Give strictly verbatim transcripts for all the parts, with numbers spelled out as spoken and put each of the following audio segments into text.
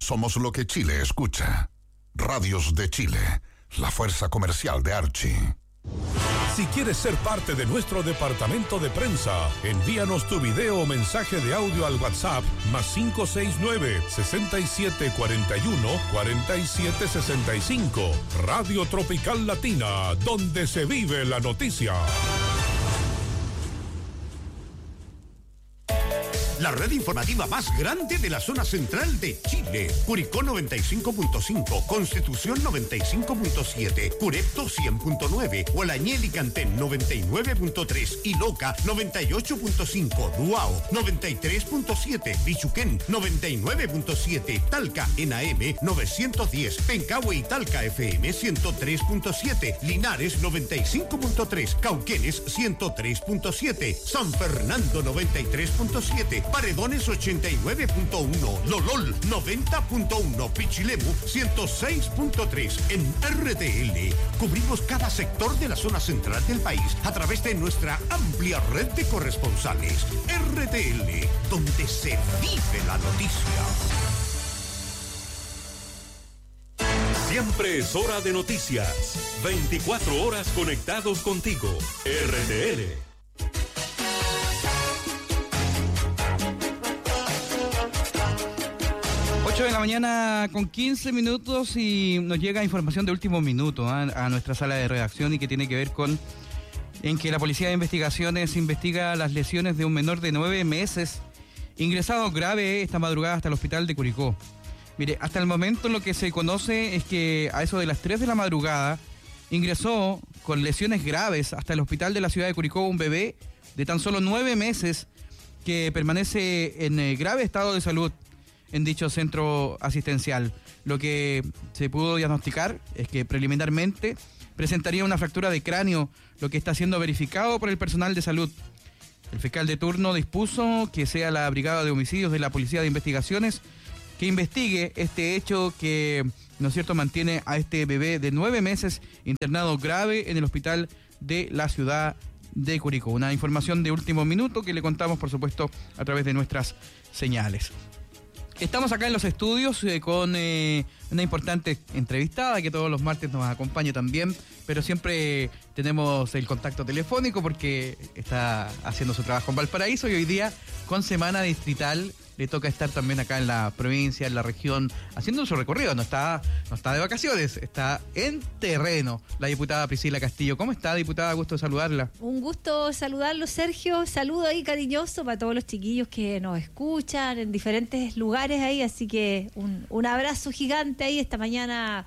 Somos lo que Chile escucha. Radios de Chile, la fuerza comercial de Archie. Si quieres ser parte de nuestro departamento de prensa, envíanos tu video o mensaje de audio al WhatsApp más cinco seis nueve, seis siete cuatro uno, cuatro siete seis cinco. Radio Tropical Latina, donde se vive la noticia. La red informativa más grande de la zona central de Chile. Curicó noventa y cinco punto cinco, Constitución noventa y cinco punto siete, Curepto cien punto nueve, Hualañel y Cantén noventa y nueve punto tres, Iloca noventa y ocho punto cinco, Duao noventa y tres punto siete, Bichuquén noventa y nueve punto siete, Talca en A M novecientos diez, Pencahue y Talca F M ciento tres punto siete, Linares noventa y cinco punto tres, Cauquenes ciento tres punto siete, San Fernando noventa y tres punto siete, Paredones ochenta y nueve punto uno, Lolol noventa punto uno, Pichilemu ciento seis punto tres. En R T L cubrimos cada sector de la zona central del país a través de nuestra amplia red de corresponsales. R T L, donde se vive la noticia. Siempre es hora de noticias. veinticuatro horas conectados contigo. R T L. ocho de la mañana con quince minutos y nos llega información de último minuto ¿eh? a nuestra sala de redacción y que tiene que ver con en que la Policía de Investigaciones investiga las lesiones de un menor de nueve meses ingresado grave esta madrugada hasta el hospital de Curicó. Mire, hasta el momento lo que se conoce es que a eso de las tres de la madrugada ingresó con lesiones graves hasta el hospital de la ciudad de Curicó un bebé de tan solo nueve meses que permanece en eh, grave estado de salud en dicho centro asistencial. Lo que se pudo diagnosticar es que preliminarmente presentaría una fractura de cráneo, lo que está siendo verificado por el personal de salud. El fiscal de turno dispuso que sea la Brigada de Homicidios de la Policía de Investigaciones que investigue este hecho que, ¿no es cierto?, mantiene a este bebé de nueve meses internado grave en el hospital de la ciudad de Curicó. Una información de último minuto que le contamos, por supuesto, a través de nuestras señales. Estamos acá en los estudios eh, con eh, una importante entrevistada que todos los martes nos acompaña también, pero siempre tenemos el contacto telefónico porque está haciendo su trabajo en Valparaíso y hoy día con semana distrital le toca estar también acá en la provincia, en la región, haciendo su recorrido. No está, no está de vacaciones, está en terreno. La diputada Priscila Castillo. ¿Cómo está, diputada? Gusto de saludarla. Un gusto saludarlo, Sergio. Saludo ahí cariñoso para todos los chiquillos que nos escuchan en diferentes lugares ahí. Así que un, un abrazo gigante ahí esta mañana.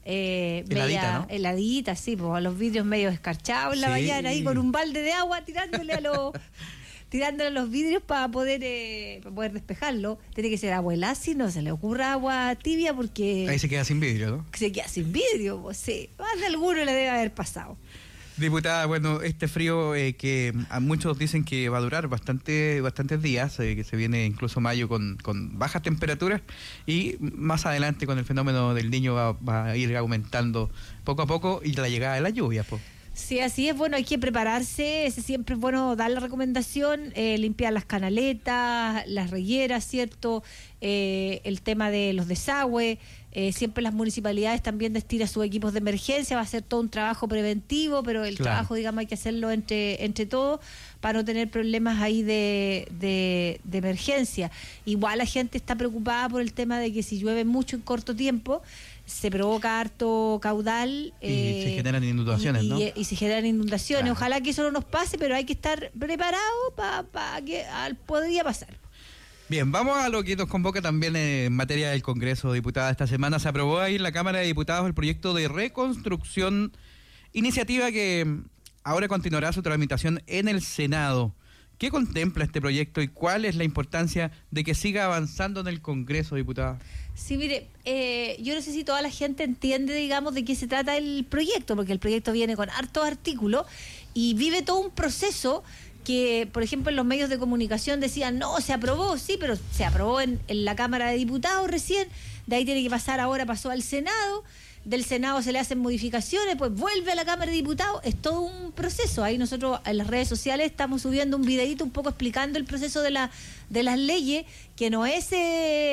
Eh, heladita, media, ¿no? Heladita, sí, pues a los vidrios medio escarchados en la Sí. mañana ahí con un balde de agua tirándole a los... tirándole a los vidrios para poder eh, para poder despejarlo. Tiene que ser agua helada, no se le ocurra agua tibia porque... Ahí se queda sin vidrio, ¿no? Se queda sin vidrio, pues sí. Más de alguno le debe haber pasado. Diputada, bueno, este frío eh, que a muchos dicen que va a durar bastante, bastantes días, eh, que se viene incluso mayo con, con bajas temperaturas y más adelante con el fenómeno del Niño va, va a ir aumentando poco a poco y la llegada de las lluvias, pues. Sí, así es. Bueno, hay que prepararse. Es siempre es bueno dar la recomendación, eh, limpiar las canaletas, las regueras, ¿cierto? Eh, el tema de los desagües. Eh, siempre las municipalidades también destinan sus equipos de emergencia. Va a ser todo un trabajo preventivo, pero el Claro. trabajo, digamos, hay que hacerlo entre entre todos para no tener problemas ahí de, de, de emergencia. Igual la gente está preocupada por el tema de que si llueve mucho en corto tiempo, se provoca harto caudal Y eh, se generan inundaciones, y, ¿no? y, y se generan inundaciones. Claro. Ojalá que eso no nos pase, pero hay que estar preparado para pa que al, podría pasar. Bien, vamos a lo que nos convoca también en materia del Congreso, diputada. Esta semana se aprobó ahí en la Cámara de Diputados el proyecto de reconstrucción, iniciativa que ahora continuará su tramitación en el Senado. ¿Qué contempla este proyecto y cuál es la importancia de que siga avanzando en el Congreso, diputada? Sí, mire, eh, yo no sé si toda la gente entiende, digamos, de qué se trata el proyecto, porque el proyecto viene con hartos artículos y vive todo un proceso que, por ejemplo, en los medios de comunicación decían, no, se aprobó, sí, pero se aprobó en, en la Cámara de Diputados recién, de ahí tiene que pasar, ahora pasó al Senado, del Senado se le hacen modificaciones, pues vuelve a la Cámara de Diputados, es todo un proceso. Ahí nosotros en las redes sociales estamos subiendo un videíto un poco explicando el proceso de la de las leyes, que no es eh,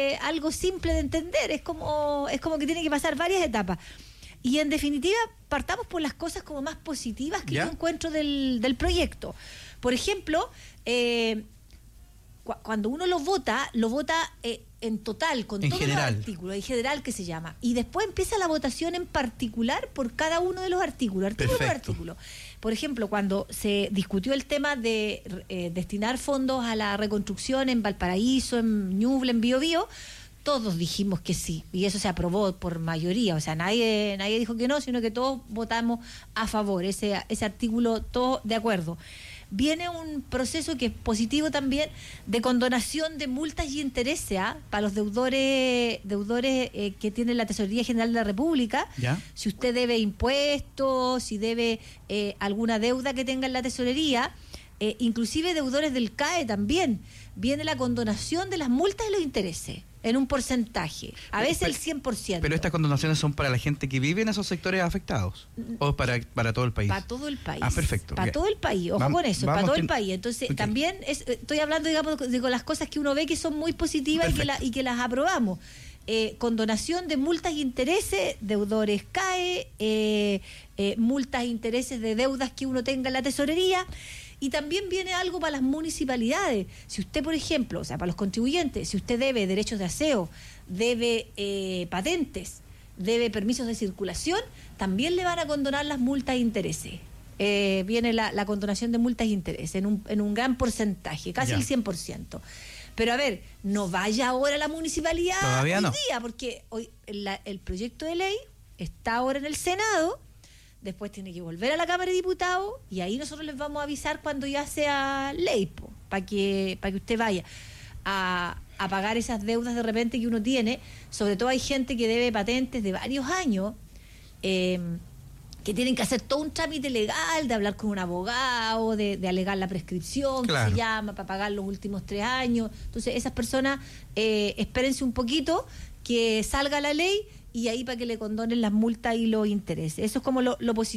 parece algo simple de entender, es como, es como que tiene que pasar varias etapas. Y en definitiva, partamos por las cosas como más positivas que ¿Ya? yo encuentro del, del proyecto. Por ejemplo, eh, cu- cuando uno lo vota, lo vota eh, en total, con en todos general. los artículos, en general que se llama. Y después empieza la votación en particular por cada uno de los artículos, artículo por artículo. Por ejemplo, cuando se discutió el tema de eh, destinar fondos a la reconstrucción en Valparaíso, en Ñuble, en Biobío, todos dijimos que sí, y eso se aprobó por mayoría, o sea, nadie nadie dijo que no, sino que todos votamos a favor, ese, ese artículo, todos de acuerdo. Viene un proceso que es positivo también de condonación de multas y intereses ¿eh? para los deudores deudores eh, que tiene la Tesorería General de la República. ¿Ya? Si usted debe impuestos, si debe eh, alguna deuda que tenga en la Tesorería, eh, inclusive deudores del C A E también, viene la condonación de las multas y los intereses en un porcentaje, a veces pero, el cien por ciento. ¿Pero estas condonaciones son para la gente que vive en esos sectores afectados? ¿O para, para todo el país? Para todo el país. Ah, perfecto. Para todo el país, ojo vamos, con eso, para todo el país. Entonces, okay. también es, estoy hablando, digamos, de con las cosas que uno ve que son muy positivas y que, la, y que las aprobamos. Eh, condonación de multas e intereses, deudores C A E, eh, eh, multas e intereses de deudas que uno tenga en la tesorería. Y también viene algo para las municipalidades. Si usted, por ejemplo, o sea, para los contribuyentes, si usted debe derechos de aseo, debe eh, patentes, debe permisos de circulación, también le van a condonar las multas e intereses. Eh, viene la, la condonación de multas e intereses en un, en un gran porcentaje, casi ya. el cien por ciento. Pero a ver, no vaya ahora a la municipalidad Todavía hoy no. día, porque hoy la, el proyecto de ley está ahora en el Senado. Después tiene que volver a la Cámara de Diputados y ahí nosotros les vamos a avisar cuando ya sea ley, para que para que usted vaya a, a pagar esas deudas de repente que uno tiene. Sobre todo hay gente que debe patentes de varios años, eh, que tienen que hacer todo un trámite legal de hablar con un abogado, de, de alegar la prescripción, claro. que se llama, para pagar los últimos tres años. Entonces esas personas, eh, espérense un poquito que salga la ley y ahí para que le condonen las multas y los intereses. Eso es como lo, lo positivo.